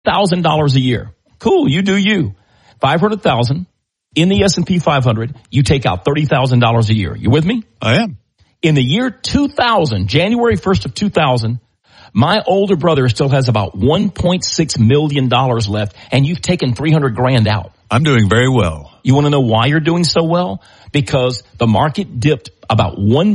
$1,000 a year. Cool, you do you. $500,000 in the S&P 500, you take out $30,000 a year. You with me? I am. In the year 2000, January 1st of 2000, my older brother still has about $1.6 million left, and you've taken $300,000 out. I'm doing very well. You want to know why you're doing so well? Because the market dipped about 1% in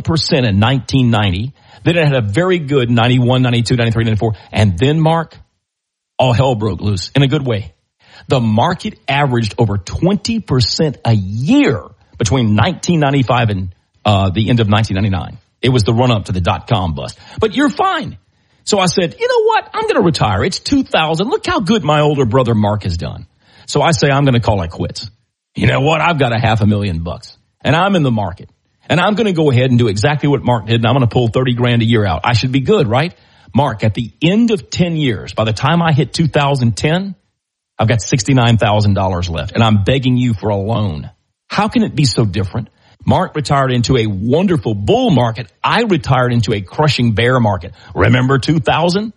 1990. Then it had a very good 91, 92, 93, 94. And then, Mark, all hell broke loose in a good way. The market averaged over 20% a year between 1995 and the end of 1999. It was the run-up to the dot-com bust. But you're fine. So I said, you know what? I'm going to retire. It's 2000. Look how good my older brother Mark has done. So I say I'm going to call it quits. You know what? I've got $500,000 and I'm in the market. And I'm going to go ahead and do exactly what Mark did, and I'm going to pull $30,000 a year out. I should be good, right? Mark, at the end of 10 years, by the time I hit 2010, I've got $69,000 left, and I'm begging you for a loan. How can it be so different? Mark retired into a wonderful bull market. I retired into a crushing bear market. Remember 2000,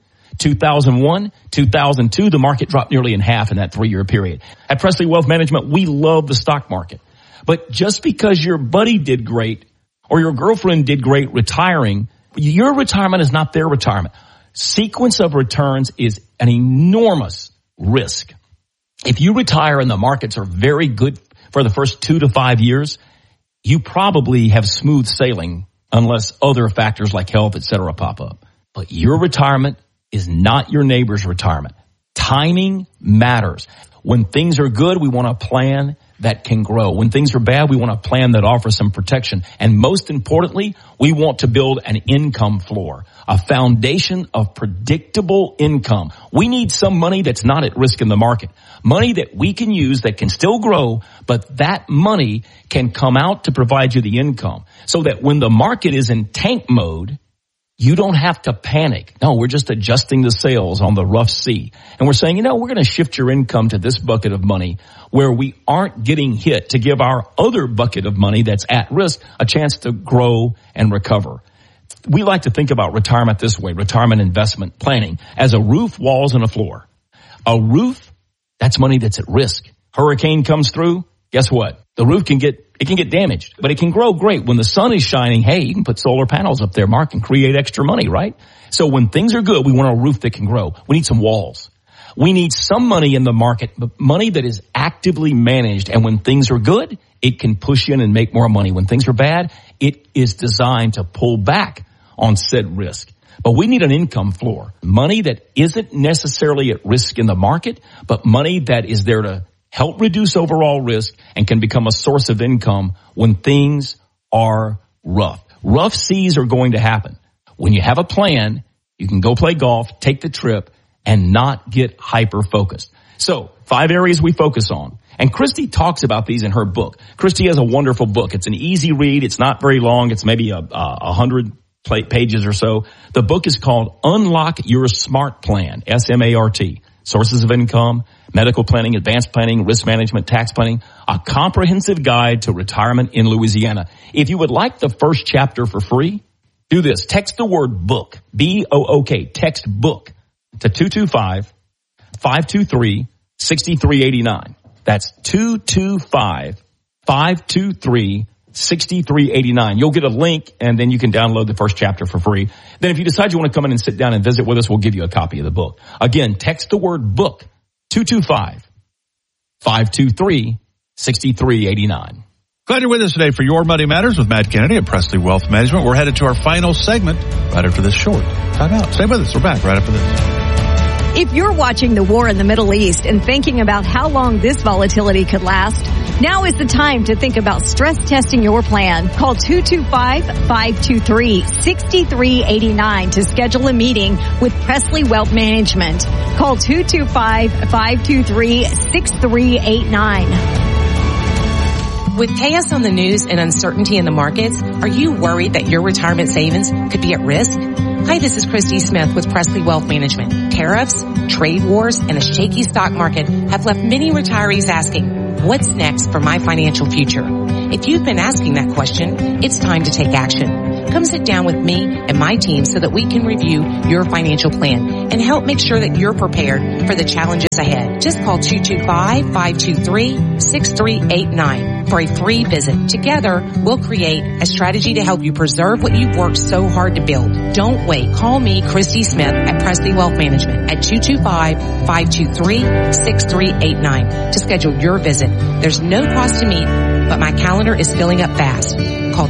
2001, 2002, the market dropped nearly in half in that 3-year period. At Presley Wealth Management, we love the stock market. But just because your buddy did great or your girlfriend did great retiring, your retirement is not their retirement. Sequence of returns is an enormous risk. If you retire and the markets are very good for the first 2 to 5 years, you probably have smooth sailing unless other factors like health, et cetera, pop up. But your retirement is not your neighbor's retirement. Timing matters. When things are good, we want a plan that can grow. When things are bad, we want a plan that offers some protection. And most importantly, we want to build an income floor, a foundation of predictable income. We need some money that's not at risk in the market, money that we can use that can still grow, but that money can come out to provide you the income so that when the market is in tank mode, you don't have to panic. No, we're just adjusting the sails on the rough sea. And we're saying, we're going to shift your income to this bucket of money where we aren't getting hit to give our other bucket of money that's at risk a chance to grow and recover. We like to think about retirement this way, retirement investment planning, as a roof, walls, and a floor. A roof, that's money that's at risk. Hurricane comes through, guess what? The roof can get damaged, but it can grow great. When the sun is shining, hey, you can put solar panels up there, Mark, and create extra money, right? So when things are good, we want a roof that can grow. We need some walls. We need some money in the market, but money that is actively managed. And when things are good, it can push in and make more money. When things are bad, it is designed to pull back on said risk. But we need an income floor, money that isn't necessarily at risk in the market, but money that is there to help reduce overall risk and can become a source of income when things are rough. Rough seas are going to happen. When you have a plan, you can go play golf, take the trip, and not get hyper-focused. So, 5 areas we focus on. And Christy talks about these in her book. Christy has a wonderful book. It's an easy read. It's not very long. It's maybe 100 pages or so. The book is called Unlock Your Smart Plan, SMART. Sources of income, medical planning, advanced planning, risk management, tax planning, a comprehensive guide to retirement in Louisiana. If you would like the first chapter for free, do this. Text the word book, B-O-O-K, text book to 225-523-6389. That's 225-523-6389. You'll get a link and then you can download the first chapter for free. Then if you decide you want to come in and sit down and visit with us, we'll give you a copy of the book. Again, text the word book, 225-523-6389. Glad you're with us today for Your Money Matters with Matt Kennedy at Presley Wealth Management. We're headed to our final segment right after this short time out. Stay with us. We're back right after this. If you're watching the war in the Middle East and thinking about how long this volatility could last, now is the time to think about stress testing your plan. Call 225-523-6389 to schedule a meeting with Presley Wealth Management. Call 225-523-6389. With chaos on the news and uncertainty in the markets, are you worried that your retirement savings could be at risk? Hi, this is Christy Smith with Presley Wealth Management. Tariffs, trade wars, and a shaky stock market have left many retirees asking, what's next for my financial future? If you've been asking that question, it's time to take action. Come sit down with me and my team so that we can review your financial plan and help make sure that you're prepared for the challenges ahead. Just call 225-523-6389 for a free visit. Together, we'll create a strategy to help you preserve what you've worked so hard to build. Don't wait. Call me, Christy Smith, at Presley Wealth Management at 225-523-6389 to schedule your visit. There's no cost to meet, but my calendar is filling up fast. Call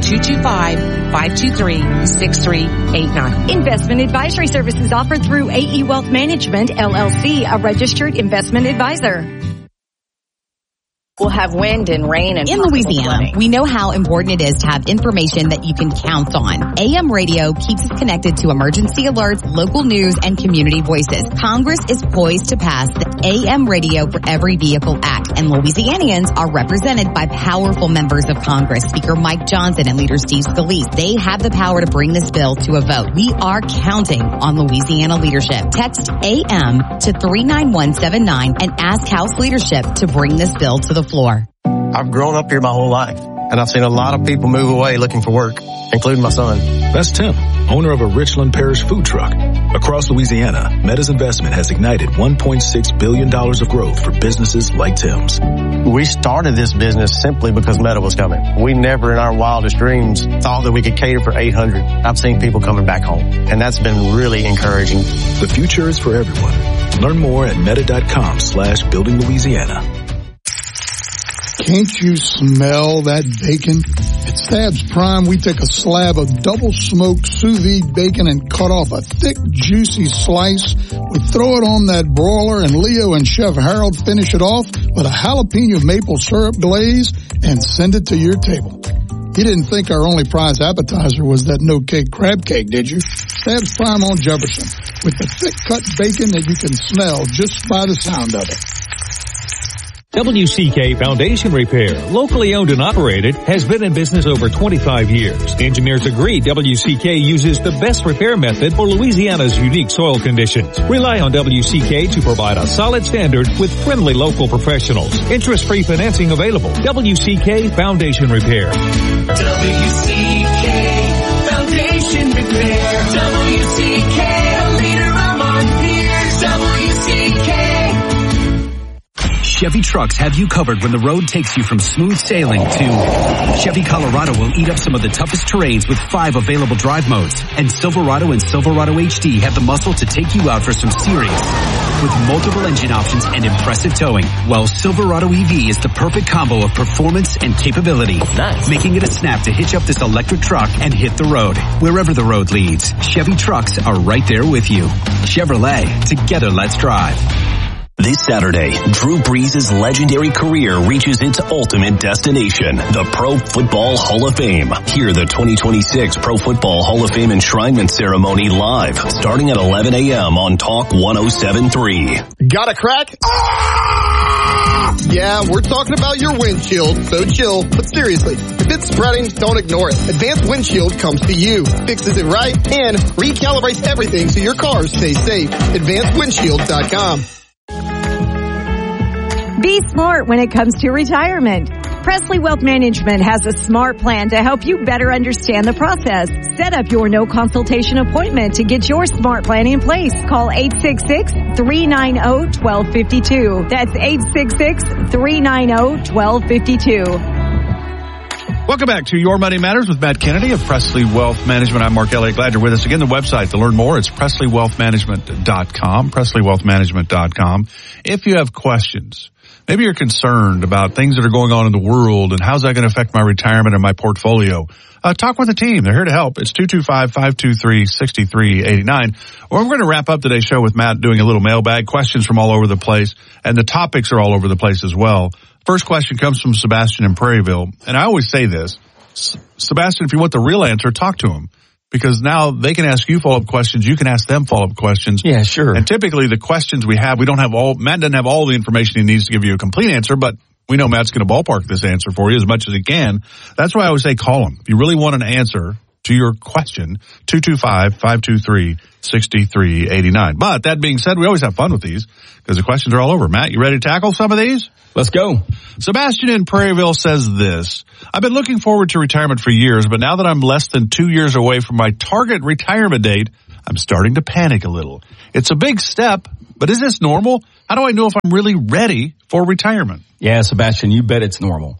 225-523-6389. Investment advisory services offered through AE Wealth Management, LLC, a registered investment advisor. We'll have wind and rain and in Louisiana, we know how important it is to have information that you can count on. AM radio keeps us connected to emergency alerts, local news, and community voices. Congress is poised to pass the AM Radio for Every Vehicle Act, and Louisianians are represented by powerful members of Congress, Speaker Mike Johnson and Leader Steve Scalise. They have the power to bring this bill to a vote. We are counting on Louisiana leadership. Text AM to 39179 and ask House leadership to bring this bill to the floor. I've grown up here my whole life, and I've seen a lot of people move away looking for work, including my son. That's Tim, owner of a Richland Parish food truck. Across Louisiana, Meta's investment has ignited $1.6 billion of growth for businesses like Tim's. We started this business simply because Meta was coming. We never in our wildest dreams thought that we could cater for 800. I've seen people coming back home, and that's been really encouraging. The future is for everyone. Learn more at meta.com/building Louisiana. Can't you smell that bacon? At Stabs Prime, we take a slab of double-smoked sous vide bacon and cut off a thick, juicy slice. We throw it on that broiler, and Leo and Chef Harold finish it off with a jalapeno maple syrup glaze and send it to your table. You didn't think our only prize appetizer was that no-cake crab cake, did you? Stabs Prime on Jefferson, with the thick-cut bacon that you can smell just by the sound of it. WCK Foundation Repair, locally owned and operated, has been in business over 25 years. Engineers agree WCK uses the best repair method for Louisiana's unique soil conditions. Rely on WCK to provide a solid standard with friendly local professionals. Interest-free financing available. WCK Foundation Repair. WCK Foundation Repair. WCK, a leader among peers. WCK. Chevy trucks have you covered when the road takes you from smooth sailing to Chevy Colorado will eat up some of the toughest terrains with 5 available drive modes. And Silverado and Silverado HD have the muscle to take you out for some serious with multiple engine options and impressive towing. While Silverado EV is the perfect combo of performance and capability, making it a snap to hitch up this electric truck and hit the road. Wherever the road leads, Chevy trucks are right there with you. Chevrolet, together let's drive. This Saturday, Drew Brees' legendary career reaches its ultimate destination, the Pro Football Hall of Fame. Hear the 2026 Pro Football Hall of Fame enshrinement ceremony live, starting at 11 a.m. on Talk 107.3. Got a crack? Ah! Yeah, we're talking about your windshield, so chill. But seriously, if it's spreading, don't ignore it. Advanced Windshield comes to you, fixes it right, and recalibrates everything so your car stays safe. AdvancedWindshield.com. Be smart when it comes to retirement. Presley Wealth Management has a smart plan to help you better understand the process. Set up your no consultation appointment to get your smart plan in place. Call 866-390-1252. That's 866-390-1252. Welcome back to Your Money Matters with Matt Kennedy of Presley Wealth Management. I'm Mark Elliott. Glad you're with us. Again, the website to learn more, it's PresleyWealthManagement.com, PresleyWealthManagement.com. If you have questions, maybe you're concerned about things that are going on in the world and how's that going to affect my retirement and my portfolio, talk with the team. They're here to help. It's 225-523-6389. Or we're going to wrap up today's show with Matt doing a little mailbag, questions from all over the place, and the topics are all over the place as well. First question comes from Sebastian in Prairieville. And I always say this, Sebastian, if you want the real answer, talk to him. Because now they can ask you follow-up questions. You can ask them follow-up questions. Yeah, sure. And typically the questions we have, Matt doesn't have all the information he needs to give you a complete answer, but we know Matt's going to ballpark this answer for you as much as he can. That's why I always say call him. If you really want an answer, to your question, 225-523-6389. But that being said, we always have fun with these because the questions are all over. Matt, you ready to tackle some of these? Let's go. Sebastian in Prairieville says this: I've been looking forward to retirement for years, but now that I'm less than 2 years away from my target retirement date, I'm starting to panic a little. It's a big step, but is this normal? How do I know if I'm really ready for retirement? Yeah, Sebastian, you bet it's normal.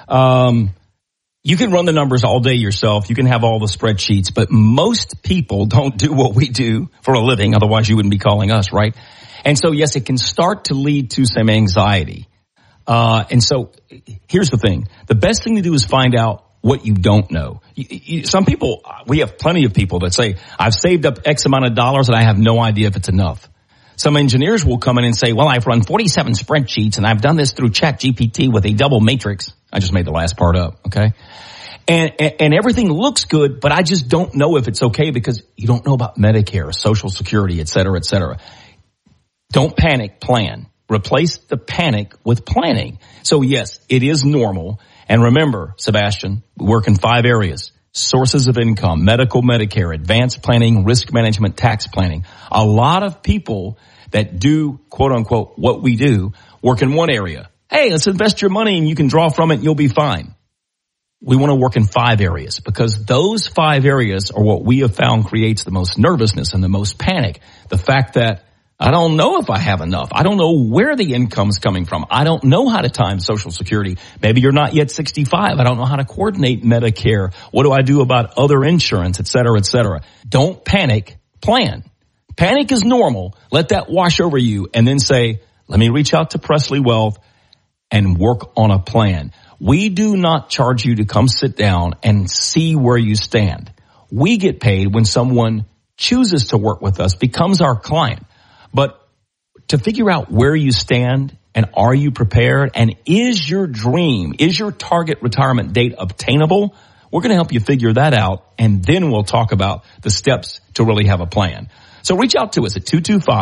You can run the numbers all day yourself. You can have all the spreadsheets, but most people don't do what we do for a living. Otherwise, you wouldn't be calling us, right? And so, yes, it can start to lead to some anxiety. And so here's the thing. The best thing to do is find out what you don't know. Some people, we have plenty of people that say, I've saved up X amount of dollars and I have no idea if it's enough. Some engineers will come in and say, well, I've run 47 spreadsheets and I've done this through ChatGPT with a double matrix. I just made the last part up, okay? And everything looks good, but I just don't know if it's okay because you don't know about Medicare, Social Security, et cetera, et cetera. Don't panic, plan. Replace the panic with planning. So yes, it is normal. And remember, Sebastian, we work in 5 areas: sources of income, medical, Medicare, advanced planning, risk management, tax planning. A lot of people that do, quote unquote, what we do work in one area. Hey, let's invest your money and you can draw from it and you'll be fine. We want to work in 5 areas because those 5 areas are what we have found creates the most nervousness and the most panic. The fact that I don't know if I have enough. I don't know where the income's coming from. I don't know how to time Social Security. Maybe you're not yet 65. I don't know how to coordinate Medicare. What do I do about other insurance, et cetera, et cetera? Don't panic. Plan. Panic is normal. Let that wash over you and then say, let me reach out to Presley Wealth and work on a plan. We do not charge you to come sit down and see where you stand. We get paid when someone chooses to work with us, becomes our client. But to figure out where you stand and are you prepared and is your dream, is your target retirement date obtainable, we're going to help you figure that out, and then we'll talk about the steps to really have a plan. So reach out to us at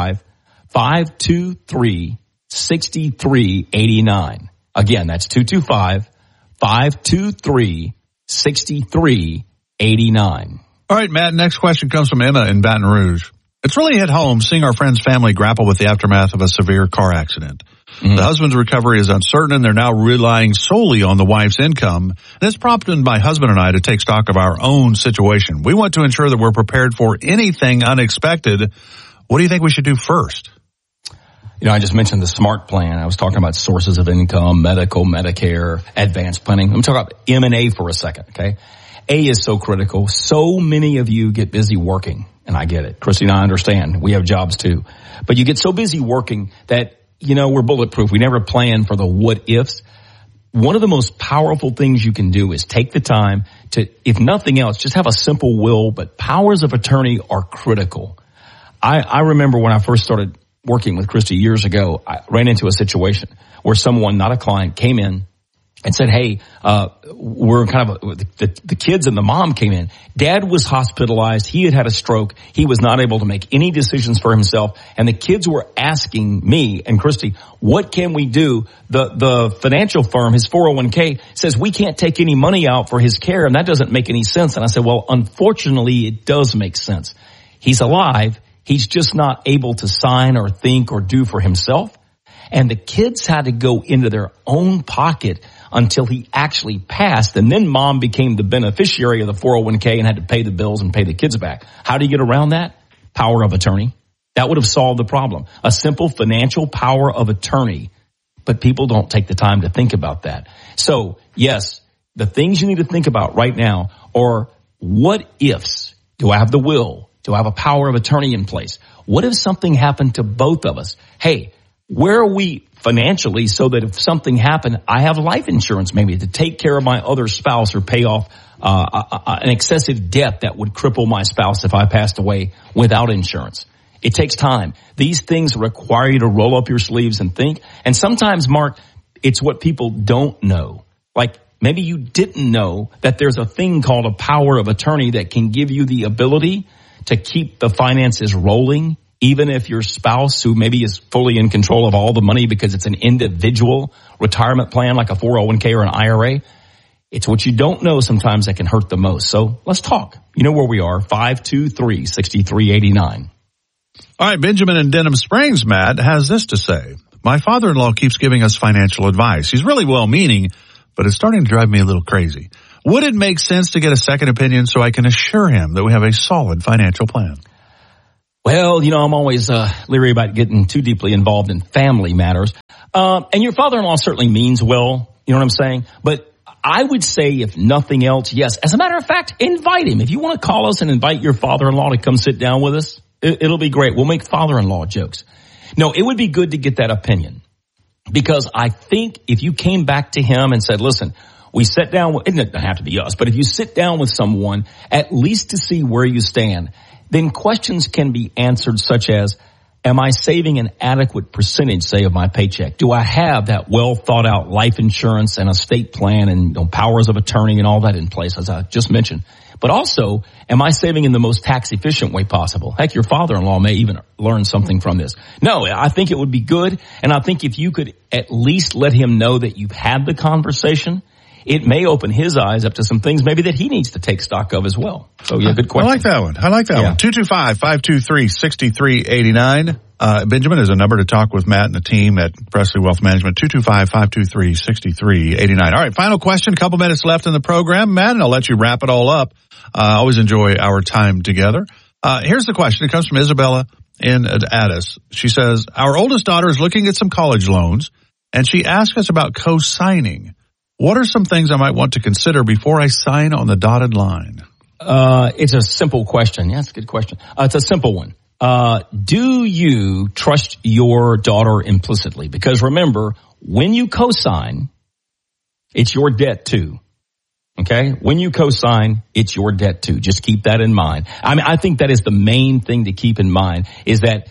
225-523-6389. Again, that's 225-523-6389. All right, Matt, next question comes from Emma in Baton Rouge. It's really hit home seeing our friend's family grapple with the aftermath of a severe car accident. Mm-hmm. The husband's recovery is uncertain, and they're now relying solely on the wife's income. This prompted my husband and I to take stock of our own situation. We want to ensure that we're prepared for anything unexpected. What do you think we should do first? You know, I just mentioned the SMART plan. I was talking about sources of income, medical, Medicare, advanced planning. Let me talk about M&A for a second, okay? A is so critical. So many of you get busy working, and I get it. Christy and I understand. We have jobs too. But you get so busy working that, you know, we're bulletproof. We never plan for the what ifs. One of the most powerful things you can do is take the time to, if nothing else, just have a simple will, but powers of attorney are critical. I remember when I first started working with Christy years ago, I ran into a situation where someone, not a client, came in and said, hey, we're kind of, the kids and the mom came in. Dad was hospitalized. He had had a stroke. He was not able to make any decisions for himself. And the kids were asking me and Christy, what can we do? The financial firm, his 401k, says we can't take any money out for his care, and that doesn't make any sense. And I said, well, unfortunately, it does make sense. He's alive. He's just not able to sign or think or do for himself. And the kids had to go into their own pocket until he actually passed. And then mom became the beneficiary of the 401k and had to pay the bills and pay the kids back. How do you get around that? Power of attorney. That would have solved the problem. A simple financial power of attorney. But people don't take the time to think about that. So, yes, the things you need to think about right now are what ifs. Do I have the will? Do I have a power of attorney in place? What if something happened to both of us? Hey, where are we financially so that if something happened, I have life insurance maybe to take care of my other spouse or pay off an excessive debt that would cripple my spouse if I passed away without insurance. It takes time. These things require you to roll up your sleeves and think. And sometimes, Mark, it's what people don't know. Like maybe you didn't know that there's a thing called a power of attorney that can give you the ability to keep the finances rolling, even if your spouse, who maybe is fully in control of all the money because it's an individual retirement plan like a 401k or an IRA, It's what you don't know sometimes that can hurt the most. So let's talk. You know where we are, 523-6389. All right, Benjamin in Denham Springs, Matt, has this to say. My father-in-law keeps giving us financial advice. He's really well-meaning, but it's starting to drive me a little crazy. Would it make sense to get a second opinion so I can assure him that we have a solid financial plan? Well, I'm always leery about getting too deeply involved in family matters. And your father-in-law certainly means well, you know what I'm saying? But I would say, if nothing else, yes. As a matter of fact, invite him. If you want to call us and invite your father-in-law to come sit down with us, it'll be great. We'll make father-in-law jokes. No, it would be good to get that opinion. Because I think if you came back to him and said, listen, we sat down, it doesn't have to be us, but if you sit down with someone, at least to see where you stand, then questions can be answered such as, am I saving an adequate percentage, say, of my paycheck? Do I have that well thought out life insurance and estate plan and powers of attorney and all that in place, as I just mentioned? But also, am I saving in the most tax efficient way possible? Heck, your father-in-law may even learn something from this. No, I think it would be good. And I think if you could at least let him know that you've had the conversation, it may open his eyes up to some things maybe that he needs to take stock of as well. So, yeah, good question. I like that one. One. 225-523-6389. Benjamin is a number to talk with Matt and the team at Presley Wealth Management. 225-523-6389. All right, final question. A couple minutes left in the program, Matt, and I'll let you wrap it all up. I always enjoy our time together. Here's the question. It comes from Isabella in Addis. She says, our oldest daughter is looking at some college loans, and she asked us about co-signing. What are some things I might want to consider before I sign on the dotted line? It's a simple question. Yeah, that's a good question. It's a simple one. Do you trust your daughter implicitly? Because remember, when you co-sign, it's your debt too. Okay? When you co-sign, it's your debt too. Just keep that in mind. I think that is the main thing to keep in mind, is that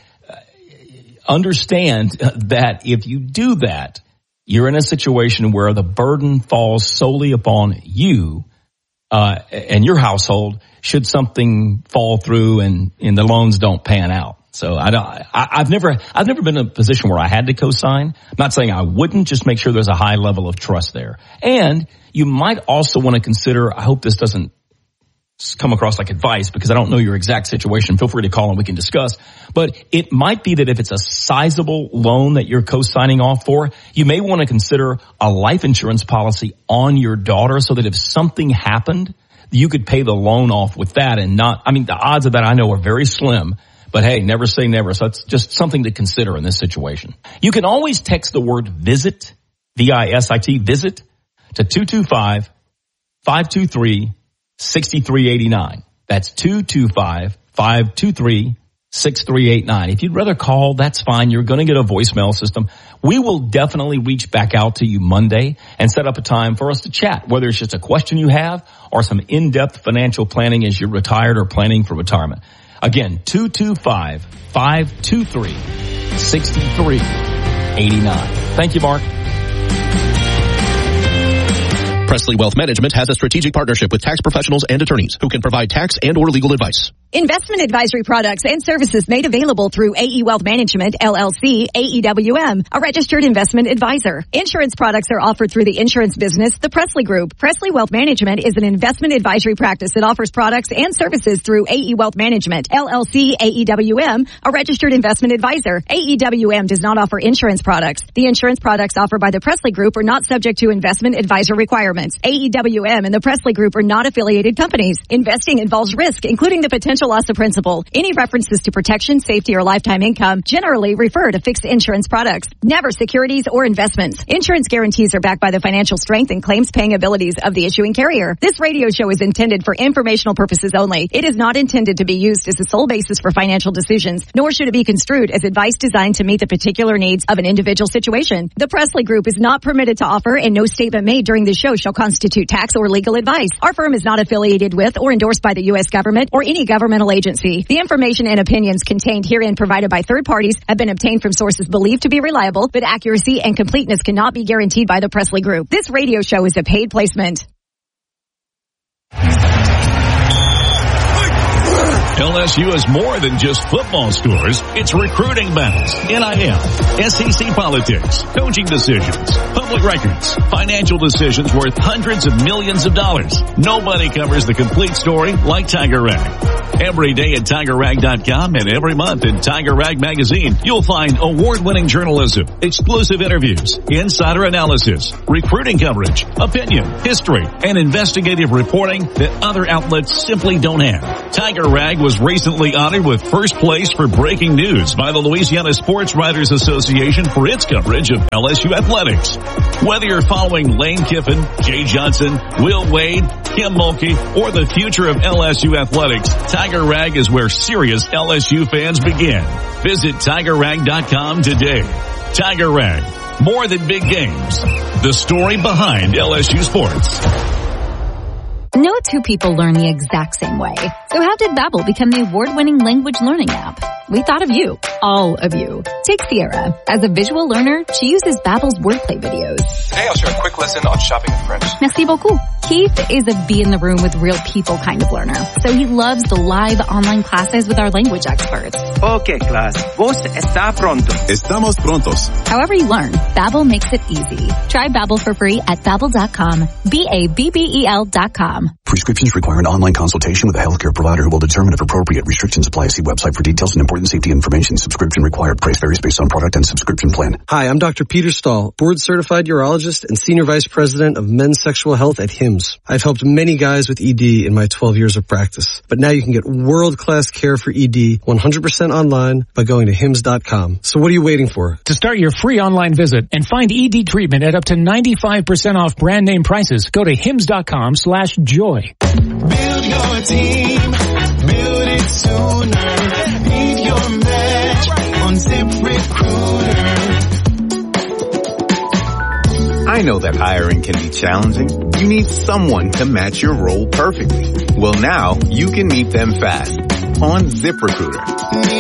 understand that if you do that, you're in a situation where the burden falls solely upon you and your household should something fall through and the loans don't pan out. So I've never been in a position where I had to co-sign. I'm not saying I wouldn't, just make sure there's a high level of trust there. And you might also want to consider, I hope this doesn't come across like advice because I don't know your exact situation. Feel free to call and we can discuss. But it might be that if it's a sizable loan that you're co-signing off for, you may want to consider a life insurance policy on your daughter so that if something happened, you could pay the loan off with that and not, the odds of that I know are very slim. But hey, never say never. So it's just something to consider in this situation. You can always text the word VISIT, V-I-S-I-T, VISIT, to 225-523-6389. That's 225-523-6389. If you'd rather call, that's fine. You're going to get a voicemail system. We will definitely reach back out to you Monday and set up a time for us to chat, whether it's just a question you have or some in-depth financial planning as you're retired or planning for retirement. Again, 225-523-6389. Thank you, Mark. Presley Wealth Management has a strategic partnership with tax professionals and attorneys who can provide tax and or legal advice. Investment advisory products and services made available through AE Wealth Management, LLC, AEWM, a registered investment advisor. Insurance products are offered through the insurance business, the Presley Group. Presley Wealth Management is an investment advisory practice that offers products and services through AE Wealth Management, LLC, AEWM, a registered investment advisor. AEWM does not offer insurance products. The insurance products offered by the Presley Group are not subject to investment advisor requirements. AEWM and the Presley Group are not affiliated companies. Investing involves risk, including the potential loss of principal. Any references to protection, safety, or lifetime income generally refer to fixed insurance products, never securities or investments. Insurance guarantees are backed by the financial strength and claims paying abilities of the issuing carrier. This radio show is intended for informational purposes only. It is not intended to be used as the sole basis for financial decisions, nor should it be construed as advice designed to meet the particular needs of an individual situation. The Presley Group is not permitted to offer, and no statement made during this show shall constitute tax or legal advice. Our firm is not affiliated with or endorsed by the U.S. government or any governmental agency. The information and opinions contained herein provided by third parties have been obtained from sources believed to be reliable, but accuracy and completeness cannot be guaranteed by the Presley Group. This radio show is a paid placement. LSU is more than just football scores. It's recruiting battles, NIL, SEC politics, coaching decisions, public records, financial decisions worth hundreds of millions of dollars. Nobody covers the complete story like Tiger Rag. Every day at TigerRag.com and every month in Tiger Rag Magazine, you'll find award-winning journalism, exclusive interviews, insider analysis, recruiting coverage, opinion, history, and investigative reporting that other outlets simply don't have. Tiger Rag was recently honored with first place for breaking news by the Louisiana Sports Writers Association for its coverage of LSU athletics. Whether you're following Lane Kiffin, Jay Johnson, Will Wade, Kim Mulkey, or the future of LSU athletics, Tiger Rag is where serious LSU fans begin. Visit TigerRag.com today. Tiger Rag, more than big games. The story behind LSU sports. No two people learn the exact same way. So how did Babbel become the award-winning language learning app? We thought of you. All of you. Take Sierra. As a visual learner, she uses Babbel's wordplay videos. Today I'll share a quick lesson on shopping in French. Merci beaucoup. Keith is a be in the room with real people kind of learner. So he loves the live online classes with our language experts. Okay, class. ¿Vos está pronto? Estamos prontos. However you learn, Babbel makes it easy. Try Babbel for free at Babbel.com. BABBEL.com. Prescriptions require an online consultation with a healthcare provider who will determine if appropriate. Restrictions apply. See website for details and important safety information. Subscription required. Price varies based on product and subscription plan. Hi, I'm Dr. Peter Stahl, board-certified urologist and senior vice president of men's sexual health at HIMSS. I've helped many guys with ED in my 12 years of practice. But now you can get world-class care for ED 100% online by going to HIMSS.com. So what are you waiting for? To start your free online visit and find ED treatment at up to 95% off brand name prices, go to HIMSS.com/joy. Build your team, build it sooner. Leave your match on ZipRecruiter. I know that hiring can be challenging. You need someone to match your role perfectly. Well, now you can meet them fast on ZipRecruiter.